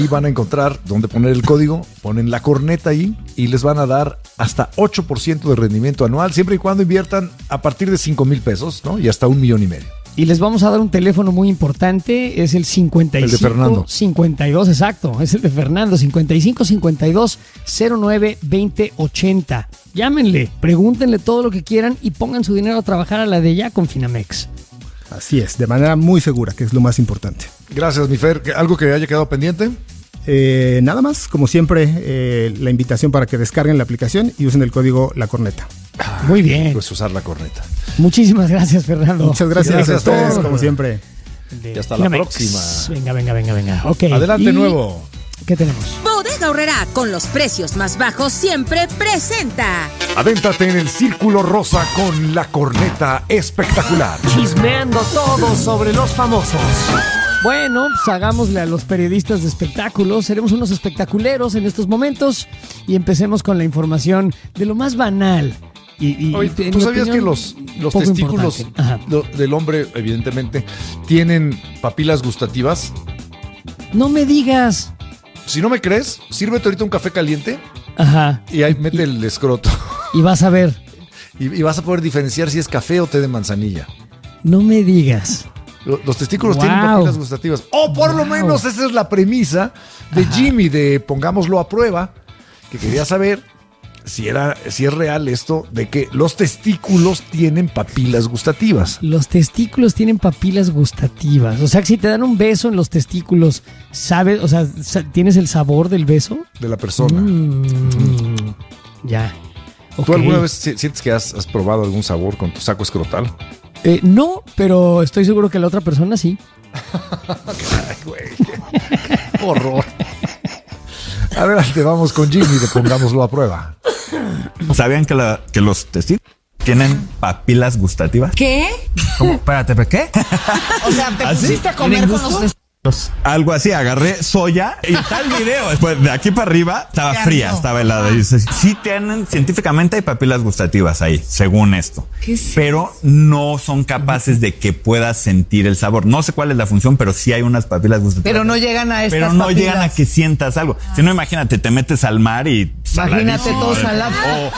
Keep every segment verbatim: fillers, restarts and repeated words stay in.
Y van a encontrar dónde poner el código, ponen la corneta ahí y les van a dar hasta ocho por ciento de rendimiento anual, siempre y cuando inviertan a partir de cinco mil pesos, ¿no? Y hasta un millón y medio. Y les vamos a dar un teléfono muy importante, es el cincuenta y cinco, el de Fernando. cincuenta y dos, exacto, es el de Fernando, cincuenta y cinco, cincuenta y dos, cero nueve, veinte, ochenta. Llámenle, pregúntenle todo lo que quieran y pongan su dinero a trabajar a la de ya con Finamex. Así es, de manera muy segura, que es lo más importante. Gracias, mi Fer. ¿Algo que haya quedado pendiente? Eh, nada más, como siempre, eh, la invitación para que descarguen la aplicación y usen el código La Corneta. Muy bien. Pues usar la corneta. Muchísimas gracias, Fernando. Muchas gracias, gracias a ustedes, por... como siempre. Y hasta la próxima. Venga, venga, venga, venga. Okay. Adelante, y... nuevo. ¿Qué tenemos? Bodega Aurrerá, con los precios más bajos siempre presenta. Adéntrate en el círculo rosa con la corneta espectacular. Chismeando todo sobre los famosos. Bueno, pues hagámosle a los periodistas de espectáculos. Seremos unos espectaculeros en estos momentos y empecemos con la información de lo más banal. Y, y, Oye, y, ¿tú sabías que los, los testículos lo, del hombre, evidentemente, tienen papilas gustativas? No me digas. Si no me crees, sírvete ahorita un café caliente. Ajá. Y ahí mete y, el escroto. Y vas a ver. Y, y vas a poder diferenciar si es café o té de manzanilla. No me digas. Los testículos wow. tienen papilas gustativas. O por wow. lo menos esa es la premisa de Ajá. Jimmy, de pongámoslo a prueba, que quería saber si era, si es real esto de que los testículos tienen papilas gustativas. Los testículos tienen papilas gustativas. O sea, que si te dan un beso en los testículos, ¿sabes? O sea, ¿tienes el sabor del beso? De la persona. Mm, mm. Ya. ¿Tú okay. alguna vez sientes que has, has probado algún sabor con tu saco escrotal? Eh, no, pero estoy seguro que la otra persona sí. Ay, güey. Qué horror. Adelante, vamos con Jimmy, de pongámoslo a prueba. ¿Sabían que, la, que los testículos tienen papilas gustativas? ¿Qué? ¿Cómo? Espérate, ¿pero qué? O sea, ¿te pusiste a comer con los testículos? Algo así, agarré soya y tal video. Después de aquí para arriba estaba fría, estaba helada. Y dice, sí tienen, científicamente hay papilas gustativas ahí, según esto. ¿Qué es? Pero no son capaces de que puedas sentir el sabor. No sé cuál es la función, pero sí hay unas papilas gustativas. Pero no llegan a estas Pero no papilas. llegan a que sientas algo. Ah. Si no, imagínate, te metes al mar y... Imagínate todo salado. O,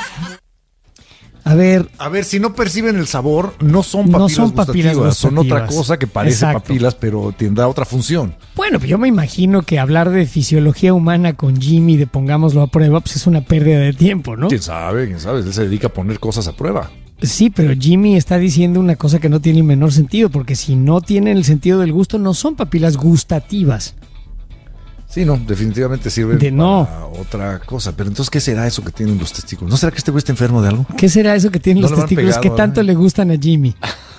A ver, a ver, si no perciben el sabor, no son papilas, no son papilas gustativas, son otra gustativas. cosa que parece Exacto. papilas, pero tendrá otra función. Bueno, pues yo me imagino que hablar de fisiología humana con Jimmy, de pongámoslo a prueba, pues es una pérdida de tiempo, ¿no? ¿Quién sabe? ¿Quién sabe? Él se dedica a poner cosas a prueba. Sí, pero Jimmy está diciendo una cosa que no tiene el menor sentido, porque si no tienen el sentido del gusto, no son papilas gustativas. Sí, no, definitivamente sirve de no. para otra cosa. Pero entonces, ¿qué será eso que tienen los testículos? ¿No será que este güey está enfermo de algo? ¿Qué será eso que tienen ¿No los testículos pegado, que tanto ¿eh? le gustan a Jimmy?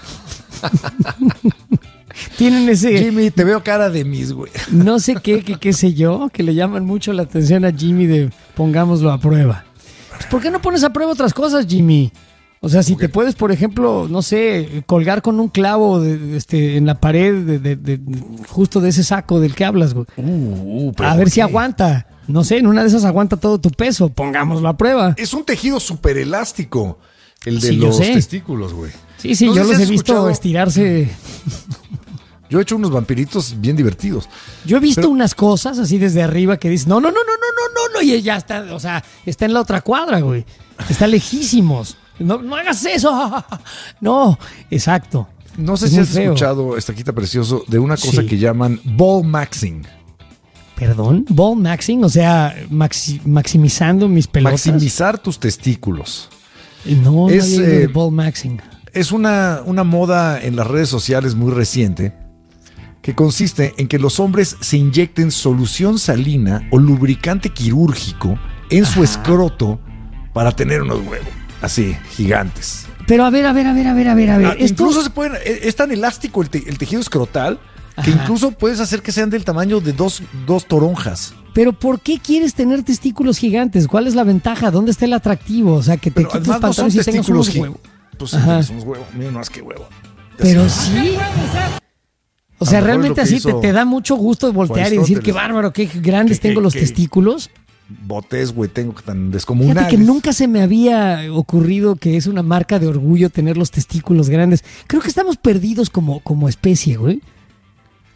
Tienen ese... Jimmy, te veo cara de mis, güey. No sé qué, qué, qué sé yo, que le llaman mucho la atención a Jimmy de pongámoslo a prueba. Pues, ¿por qué no pones a prueba otras cosas, Jimmy? O sea, si okay. te puedes, por ejemplo, no sé, colgar con un clavo de, de, este, en la pared de, de, de, de, justo de ese saco del que hablas, güey. Uh, uh, a ver si aguanta. No sé, en una de esas aguanta todo tu peso. Pongámoslo a prueba. Es un tejido súper elástico, el de sí, los testículos, güey. Sí, sí, no yo sé los si he visto escuchado... estirarse. Yo he hecho unos vampiritos bien divertidos. Yo he visto Pero... unas cosas así desde arriba que dices, no, no, no, no, no, no, no, no, y ya está, o sea, está en la otra cuadra, güey. Está lejísimos. No, no hagas eso. No, exacto. No sé es si has feo. escuchado, Estaquita Precioso, de una cosa sí. que llaman ball maxing. ¿Perdón? ¿Ball maxing? O sea, maxi- maximizando mis pelotas. Maximizar tus testículos. No, es, no eh, de ball maxing. Es una, una moda en las redes sociales muy reciente que consiste en que los hombres se inyecten solución salina o lubricante quirúrgico en Ajá. su escroto para tener unos huevos así, gigantes. Pero a ver, a ver, a ver, a ver, a ver, a ver. Ah, ¿esto? Incluso se pueden, es tan elástico el, te, el tejido escrotal que Ajá. incluso puedes hacer que sean del tamaño de dos, dos toronjas. Pero ¿por qué quieres tener testículos gigantes? ¿Cuál es la ventaja? ¿Dónde está el atractivo? O sea, que te Pero quites además no son pantalones y tengas unos testículos huevos. Pues sí, son unos huevos, miren más que huevo. Pero sí. O sea, realmente así te, te da mucho gusto voltear y decir qué bárbaro, qué grandes ¿Qué, tengo qué, los qué? testículos. Botes, güey, tengo tan descomunales. Fíjate que nunca se me había ocurrido que es una marca de orgullo tener los testículos grandes. Creo que estamos perdidos como, como especie, güey. O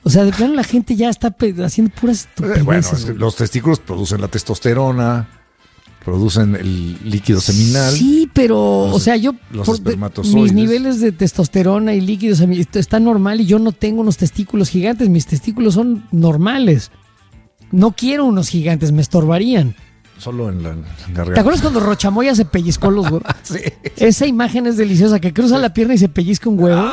O sea, de plano la gente ya está pe- haciendo puras estupideces. Eh, bueno, es que güey. los testículos producen la testosterona, producen el líquido seminal. Sí, pero, los- o sea, yo, los por- de- espermatozoides. mis niveles de testosterona y líquidos semi- esto está normal y yo no tengo unos testículos gigantes. Mis testículos son normales. No quiero unos gigantes, me estorbarían. Solo en la, en la ¿Te garganta. acuerdas cuando Rochamoya se pellizcó los huevos? Sí. Esa imagen es deliciosa, que cruza la pierna y se pellizca un huevo.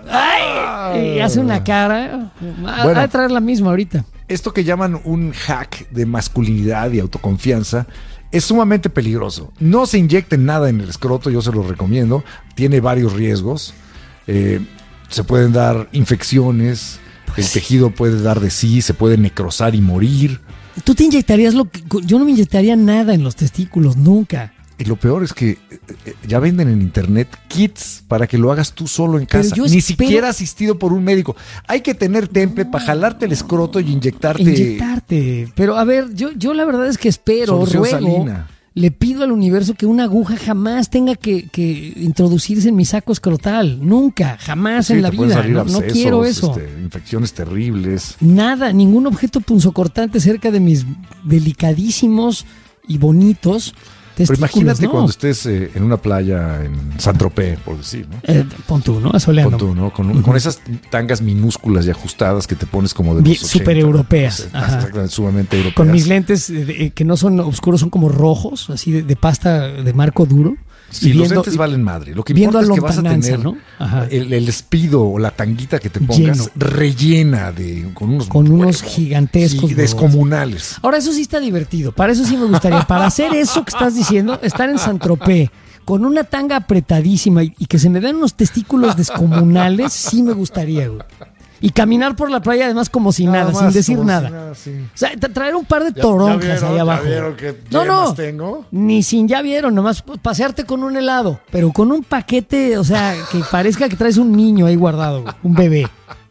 ¡Ay! Y hace una cara. Ha Bueno. de traer la misma ahorita. Esto que llaman un hack de masculinidad y autoconfianza es sumamente peligroso. No se inyecten nada en el escroto, yo se lo recomiendo. Tiene varios riesgos. Eh, se pueden dar infecciones, el tejido puede dar de sí, se puede necrosar y morir. Tú te inyectarías lo que. Yo no me inyectaría nada en los testículos, nunca. Y lo peor es que eh, eh, ya venden en internet kits para que lo hagas tú solo en Pero casa. yo Ni espero- siquiera asistido por un médico. Hay que tener temple para jalarte el escroto y inyectarte. Inyectarte. Pero a ver, yo, yo la verdad es que espero, Solución ruego, salina. le pido al universo que una aguja jamás tenga que, que introducirse en mi saco escrotal. Nunca, jamás Sí, en la te pueden vida. salir No, no abscesos, quiero eso. este, infecciones terribles. Nada, ningún objeto punzocortante cerca de mis delicadísimos y bonitos Pero testículos. imagínate no. cuando estés eh, en una playa en Saint-Tropez, por decir, ¿no? Eh, pon tú, ¿no? Asoleando. Con, tú, ¿no? Con, un- con esas tangas minúsculas y ajustadas que te pones como de Bien, los ochenta, súper europeas, ¿no? ajá. Exactamente, sumamente europeas. Con mis lentes eh, de- eh, que no son oscuros, son como rojos, así de, de pasta de marco duro. Sí, y los viendo- lentes valen madre. Lo que viendo importa a es que vas a lontananza, tener ¿no? Ajá. el, el espido o la tanguita que te pongas Lleno. rellena de con unos Con unos huevos gigantescos y huevos. descomunales. Ahora, eso sí está divertido. Para eso sí me gustaría. Para hacer eso que estás diciendo, estar en Saint-Tropez con una tanga apretadísima y, y que se me den unos testículos descomunales, sí me gustaría, güey. Y caminar por la playa además como si nada, sin más, decir como si nada. nada, sí. O sea, tra- traer un par de Ya- toronjas ya vieron, ahí ya abajo. vieron qué no, no, yemas tengo. ni sin ya vieron, nomás pasearte con un helado, pero con un paquete, o sea, que parezca que traes un niño ahí guardado, güey, un bebé.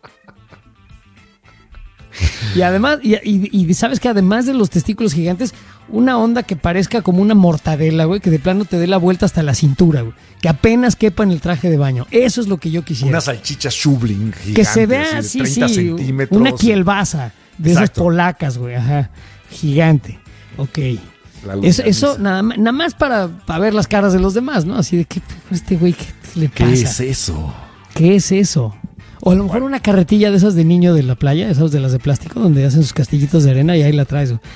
Y además, y, y- y sabes que además de los testículos gigantes, una onda que parezca como una mortadela, güey, que de plano te dé la vuelta hasta la cintura, güey, que apenas quepa en el traje de baño. Eso es lo que yo quisiera. Una salchicha Schubling gigante, Que se vea así de así, treinta sí, centímetros. una kielbasa de esas Exacto. polacas, güey, ajá, gigante. Ok. La Eso, longaniza. eso nada, ma- nada más para, para ver las caras de los demás, ¿no? Así de que este güey, ¿qué le ¿Qué pasa? es eso? ¿Qué es eso? O a lo mejor una carretilla de esas de niño de la playa, esas de las de plástico, donde hacen sus castillitos de arena y ahí la traes, güey.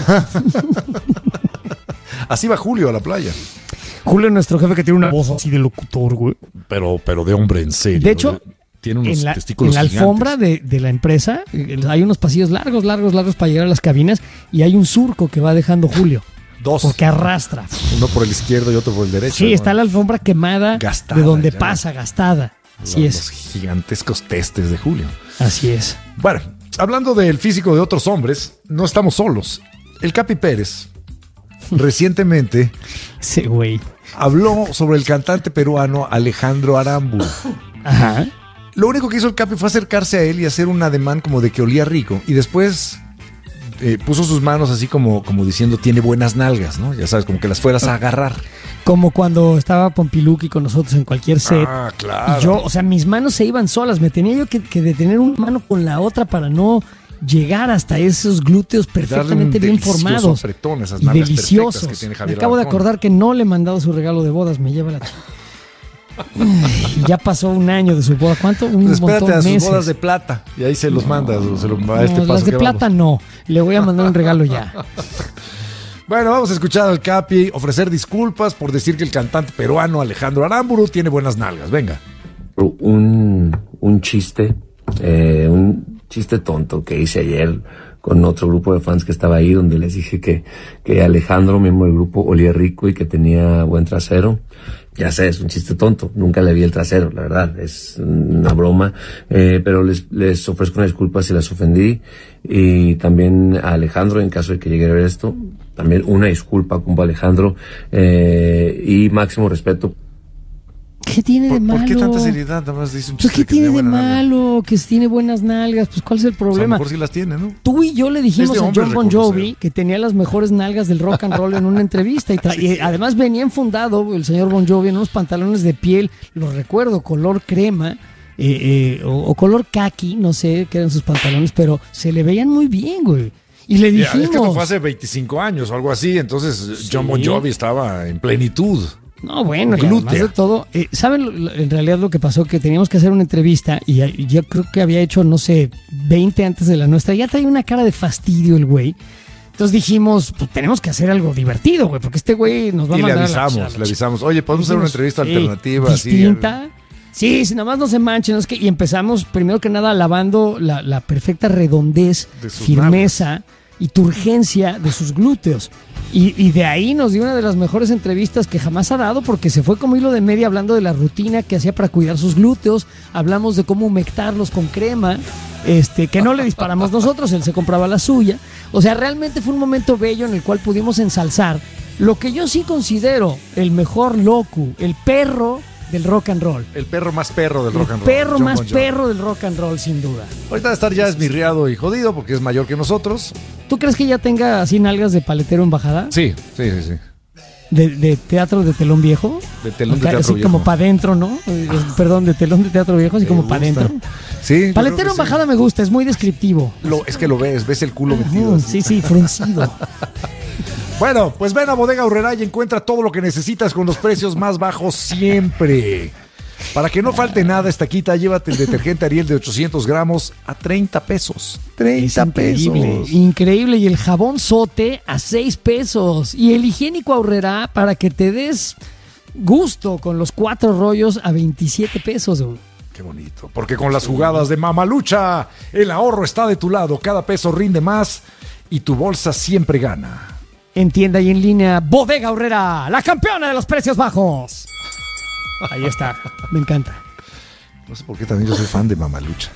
Así va Julio a la playa. Julio, nuestro jefe, que tiene una voz así de locutor, güey. Pero, pero de hombre en serio. De hecho, tiene unos En la, testículos en la gigantes. alfombra de, de la empresa eh, hay unos pasillos largos, largos, largos para llegar a las cabinas y hay un surco que va dejando Julio. Dos. Porque arrastra. Uno por el izquierdo y otro por el derecho. Sí, ¿no? está la alfombra quemada Gastada, de donde ya. pasa, gastada. Así Los- es. Los gigantescos testes de Julio. Así es. Bueno, hablando del físico de otros hombres, no estamos solos. El Capi Pérez recientemente Ese güey. habló sobre el cantante peruano Alejandro Aramburu. Ajá. Lo único que hizo el Capi fue acercarse a él y hacer un ademán como de que olía rico. Y después eh, puso sus manos así como, como diciendo tiene buenas nalgas, ¿no? Ya sabes, como que las fueras a agarrar. Como cuando estaba Pompiluki con nosotros en cualquier set. Ah, claro. Y yo, o sea, mis manos se iban solas. Me tenía yo que, que detener una mano con la otra para no llegar hasta esos glúteos perfectamente bien delicioso formados. apretón, esas Y nalgas deliciosos. perfectas que tiene Me Javier acabo de Alarcón. acordar que no le he mandado su regalo de bodas. Me lleva la ch- Ay, ya pasó un año de su boda. ¿Cuánto? Un Pues espérate montón a sus meses. bodas de plata y ahí se los mandas. o Se lo, a No, este paso las de que plata vamos. no. Le voy a mandar un regalo ya. Bueno, vamos a escuchar al Capi ofrecer disculpas por decir que el cantante peruano Alejandro Aramburu tiene buenas nalgas. Venga. un, un chiste, eh, un chiste tonto que hice ayer con otro grupo de fans que estaba ahí, donde les dije que, que Alejandro, miembro del grupo, olía rico y que tenía buen trasero. Ya sé, es un chiste tonto, nunca le vi el trasero, la verdad, es una broma, eh, pero les, les ofrezco una disculpa si las ofendí, y también a Alejandro, en caso de que llegue a ver esto, también una disculpa como Alejandro, eh, y máximo respeto. ¿Qué tiene de ¿Por, malo? por qué tanta seriedad? Nada más dice un Pues, chiste ¿qué que tiene tiene de buena nalga. malo? Que tiene buenas nalgas. Pues, ¿cuál es el Pues a lo problema? mejor sí las tiene, ¿no? Tú y yo le dijimos Es de a hombre John Bon reconocer. Jovi que tenía las mejores nalgas del rock and roll en una entrevista. Y, tra- y además venía enfundado el señor Bon Jovi en unos pantalones de piel, lo recuerdo, color crema, eh, eh, o, o color khaki, no sé qué eran sus pantalones, pero se le veían muy bien, güey. Y le Ya, dijimos... es que esto fue hace veinticinco años o algo así, entonces Sí. John Bon Jovi estaba en plenitud. No, bueno, y Glútea. además de todo, eh, ¿saben lo- lo- en realidad lo que pasó? Que teníamos que hacer una entrevista y, y yo creo que había hecho, no sé, veinte antes de la nuestra. Ya traía una cara de fastidio el güey. Entonces dijimos, pues tenemos que hacer algo divertido, güey, porque este güey nos va a Y le mandar a la- avisamos, a la le ch- avisamos. Oye, podemos hacer una Dijimos, entrevista "Ey, alternativa así. distinta. Sí, si nada más no se manchen, ¿no? Es que, y empezamos primero que nada alabando la, la perfecta redondez, De sus firmeza y turgencia de sus glúteos. Y, y de ahí nos dio una de las mejores entrevistas que jamás ha dado, porque se fue como hilo de media hablando de la rutina que hacía para cuidar sus glúteos. Hablamos de cómo humectarlos con crema, este, que no le disparamos nosotros, él se compraba la suya. O sea, realmente fue un momento bello en el cual pudimos ensalzar lo que yo sí considero el mejor locu, el perro del rock and roll. El perro más perro del rock El and roll. perro John más Bon Jovi. perro del rock and roll, sin duda. Ahorita de estar ya esmirriado y jodido porque es mayor que nosotros. ¿Tú crees que ya tenga así nalgas de paletero en bajada? Sí, sí, sí, sí. ¿De, de teatro de telón viejo? De telón de Acá, teatro así viejo. como para adentro, ¿no? Eh, Perdón, de telón de teatro viejo, así Me como para gusta. adentro. Sí. yo creo Paletero que en sí. bajada me gusta, es muy descriptivo. Lo- es que lo ves, ves el culo metido. Ujú, así. sí, sí, fruncido. Bueno, pues ven a Bodega Aurrerá y encuentra todo lo que necesitas con los precios más bajos siempre. Para que no falte nada esta quita, llévate el detergente Ariel de ochocientos gramos a treinta pesos. Es treinta increíble, pesos. increíble. Y el jabón Sote a seis pesos. Y el higiénico Aurrerá para que te des gusto con los cuatro rollos a veintisiete pesos. Güey. Qué bonito. Porque con las jugadas de Mamalucha, el ahorro está de tu lado. Cada peso rinde más y tu bolsa siempre gana. En tienda y en línea, Bodega Aurrerá, la campeona de los precios bajos. Ahí está, me encanta. No sé por qué también yo soy fan de Mamalucha.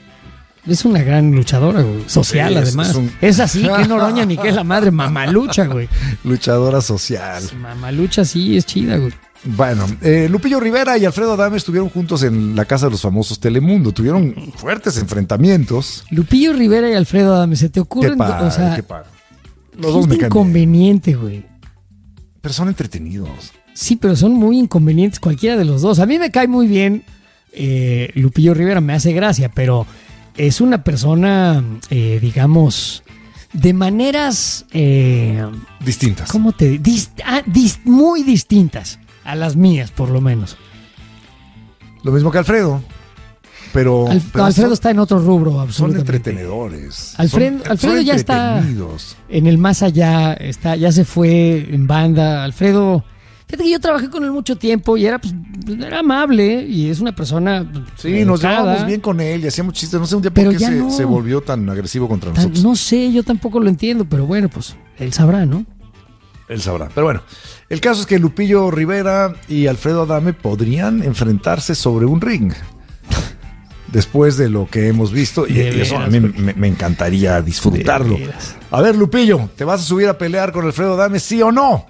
Es una gran luchadora, güey. Social, Sí, es- además. es un- Es así, que Noroña ni que es la madre. Mamalucha, güey. Luchadora social. Mamalucha sí es chida, güey. Bueno, eh, Lupillo Rivera y Alfredo Adame estuvieron juntos en la casa de los famosos Telemundo. Tuvieron fuertes enfrentamientos. Lupillo Rivera y Alfredo Adame, ¿se te Qué ocurren? padre, o sea, qué padre. Los dos qué me caen bien. inconveniente, güey. Pero son entretenidos. Sí, pero son muy inconvenientes cualquiera de los dos. A mí me cae muy bien eh, Lupillo Rivera, me hace gracia, pero es una persona, eh, digamos, de maneras, eh, Distintas. ¿cómo te dis- ah, dis- muy distintas a las mías, por lo menos. Lo mismo que Alfredo. Pero, Al- pero Alfredo son, está en otro rubro, son absolutamente. entretenedores. Alfredo- Son- Alfredo son ya está- entretenidos. En el más allá, está, ya se fue en banda. Alfredo, fíjate que yo trabajé con él mucho tiempo y era, pues, era amable y es una persona. Sí, nos educada. llevábamos bien con él y hacíamos chistes. No sé un día por Pero qué ya se, no. se volvió tan agresivo contra Tan- nosotros. no sé, yo tampoco lo entiendo, pero bueno, pues él sabrá, ¿no? Él sabrá. Pero bueno, el caso es que Lupillo Rivera y Alfredo Adame podrían enfrentarse sobre un ring. Después de lo que hemos visto, y, De y eso a veras, mí me, me encantaría disfrutarlo. De veras. A ver, Lupillo, ¿te vas a subir a pelear con Alfredo Adame, sí o no?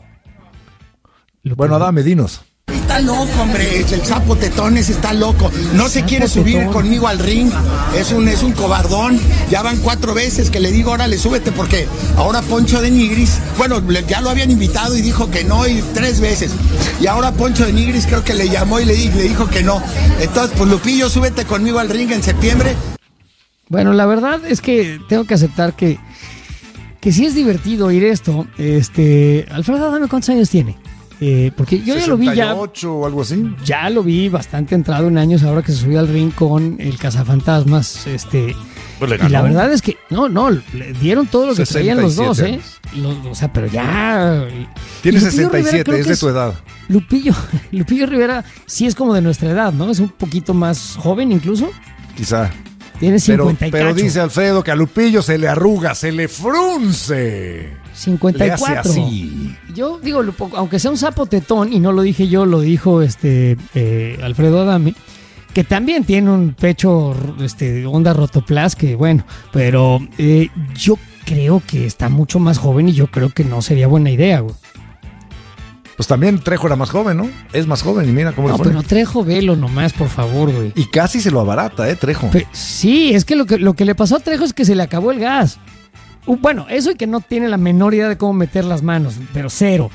Lo Bueno, que- Adame, dinos. Está loco, hombre. El sapo tetones está loco. No se Sapo quiere subir tetón. conmigo al ring. Es un, es un cobardón. Ya van cuatro veces que le digo, órale, súbete, porque ahora Poncho de Nigris, bueno, le- ya lo habían invitado y dijo que no, y tres veces. Y ahora Poncho de Nigris creo que le llamó y le, di- le dijo que no. Entonces, pues Lupillo, súbete conmigo al ring en septiembre. Bueno, la verdad es que tengo que aceptar que, que sí es divertido oír esto. Este, Alfredo, dame cuántos años tiene. Eh, porque yo ya lo vi ya. sesenta y ocho o algo así. Ya lo vi bastante entrado en años ahora que se subió al ring con el Cazafantasmas. Este, Pues le y la ganó. verdad es que, no, no, le dieron todo lo que traían los dos, ¿eh? sesenta y Los- o sea, pero ya. Tiene Y Lupillo sesenta y Rivera siete, creo es que de tu edad. Lupillo, Lupillo Rivera sí es como de nuestra edad, ¿no? Es un poquito más joven incluso. Quizá. Tiene Pero, cincuenta y pero cacho. dice Alfredo que a Lupillo se le arruga, se le frunce. cincuenta y Le hace cuatro. así. Yo digo, lo poco- aunque sea un sapo tetón, y no lo dije yo, lo dijo este eh, Alfredo Adame, que también tiene un pecho este, onda rotoplas, que bueno, pero eh, yo creo que está mucho más joven y yo creo que no sería buena idea, güey. Pues también Trejo era más joven, ¿no? Es más joven y mira cómo No, le fue. pero Trejo, velo nomás, por favor, güey. Y casi se lo abarata, ¿eh? Trejo. Pe- sí, es que lo, que lo que le pasó a Trejo es que se le acabó el gas. Uh, bueno, eso y que no tiene la menor idea de cómo meter las manos, pero cero.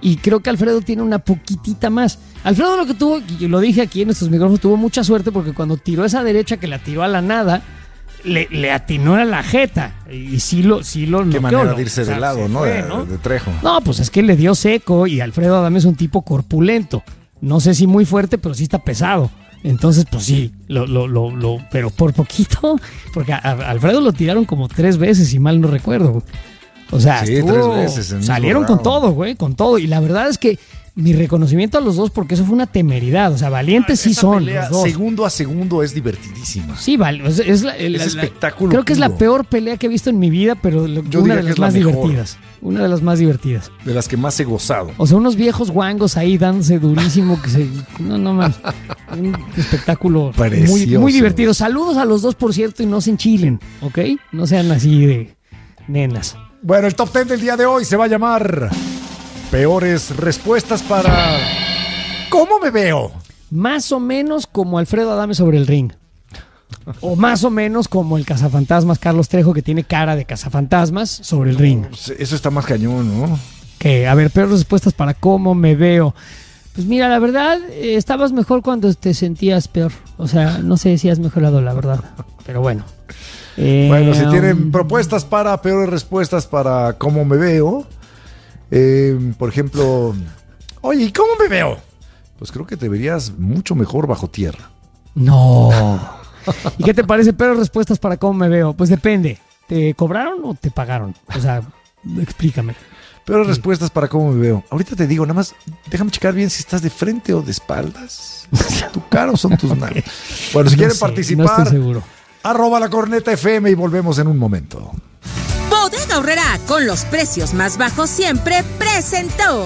Y creo que Alfredo tiene una poquitita más. Alfredo lo que tuvo, y lo dije aquí en estos micrófonos, tuvo mucha suerte porque cuando tiró esa derecha que la tiró a la nada, le, le atinó a la jeta. Y sí lo, sí lo Qué noqueó, manera ¿no? de irse O sea, de lado, se ¿no? fue, De, ¿no? de Trejo. No, pues es que le dio seco y Alfredo Adame es un tipo corpulento. No sé si muy fuerte, pero sí está pesado. Entonces, pues sí, lo, lo, lo, lo, pero por poquito, porque a, a Alfredo lo tiraron como tres veces, si mal no recuerdo. O sea, Sí, estuvo- tres veces en el salieron mismo con todo, güey, con todo. Y la verdad es que mi reconocimiento a los dos, porque eso fue una temeridad. O sea, valientes sí Esa son pelea, los dos. segundo a segundo es divertidísima. Sí, vale. Es, es la- el- Es la- espectáculo Creo que es la puro. peor pelea que he visto en mi vida, pero lo- Yo una diría de que las es la más mejor. divertidas. Una de las más divertidas. De las que más he gozado. O sea, unos viejos guangos ahí dándose durísimo que se... No, no más. Un espectáculo muy, Precioso. muy divertido. Saludos a los dos, por cierto, y no se enchilen, ¿ok? No sean así de nenas. Bueno, el top ten del día de hoy se va a llamar Peores respuestas para ¿Cómo me veo? Más o menos como Alfredo Adame sobre el ring. O más o menos como el cazafantasmas Carlos Trejo, que tiene cara de cazafantasmas sobre el ring. Eso está más cañón, ¿no? Que, a ver, peores respuestas para cómo me veo. Pues mira, la verdad, eh, estabas mejor cuando te sentías peor. O sea, no sé si has mejorado, la verdad. Pero bueno. Eh, Bueno, si tienen um, propuestas para peores respuestas para cómo me veo, eh, por ejemplo, oye, ¿y cómo me veo? Pues creo que te verías mucho mejor bajo tierra. No. ¿Y qué te parece peores respuestas para cómo me veo? Pues depende. ¿Te cobraron o te pagaron? O sea, explícame. Peores respuestas para cómo me veo. Ahorita te digo, nada más déjame checar bien si estás de frente o de espaldas. ¿Tu cara o son tus manos? Bueno, si No quieren sé, no participar, estoy seguro. arroba la corneta F M y volvemos en un momento. Bodega Aurrerá, con los precios más bajos siempre, presentó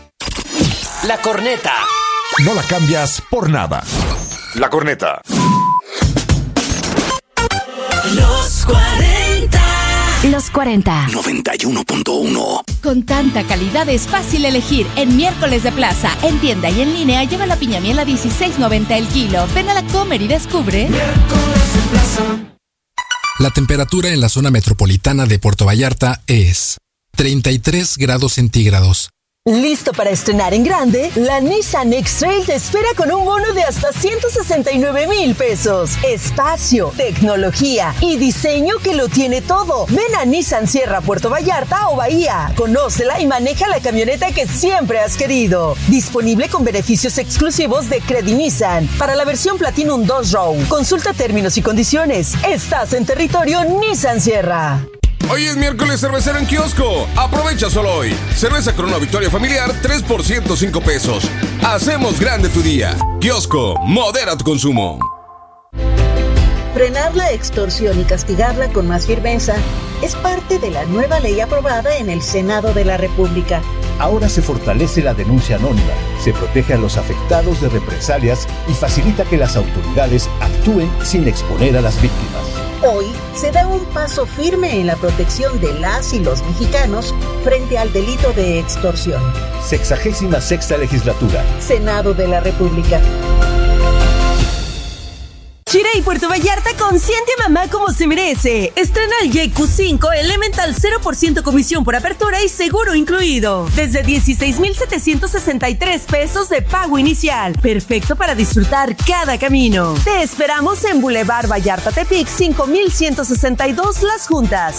La corneta. No la cambias por nada. La corneta. Los cuarenta. Los cuarenta. noventa y uno punto uno. Con tanta calidad es fácil elegir. En Miércoles de Plaza, en tienda y en línea, lleva la piña miel a dieciséis noventa el kilo. Ven a la Comer y descubre. Miércoles de Plaza. La temperatura en la zona metropolitana de Puerto Vallarta es treinta y tres grados centígrados. ¿Listo para estrenar en grande? La Nissan X-Trail te espera con un bono de hasta ciento sesenta y nueve mil pesos. Espacio, tecnología y diseño que lo tiene todo. Ven a Nissan Sierra, Puerto Vallarta o Bahía. Conócela y maneja la camioneta que siempre has querido. Disponible con beneficios exclusivos de Credit Nissan. Para la versión Platinum dos Row. Consulta términos y condiciones. Estás en territorio Nissan Sierra. Hoy es miércoles cervecero en kiosco. Aprovecha solo hoy. Cerveza Corona Victoria Familiar, tres por ciento cinco pesos. Hacemos grande tu día. Kiosco, modera tu consumo. Frenar la extorsión y castigarla con más firmeza es parte de la nueva ley aprobada en el Senado de la República. Ahora se fortalece la denuncia anónima, se protege a los afectados de represalias y facilita que las autoridades actúen sin exponer a las víctimas. Hoy se da un paso firme en la protección de las y los mexicanos frente al delito de extorsión. Sexagésima sexta legislatura. Senado de la República. Chirey Puerto Vallarta consiente a mamá como se merece. Estrena el J Q cinco Elemental cero por ciento comisión por apertura y seguro incluido. Desde dieciséis mil setecientos sesenta y tres pesos de pago inicial. Perfecto para disfrutar cada camino. Te esperamos en Boulevard Vallarta Tepic cinco mil ciento sesenta y dos Las Juntas.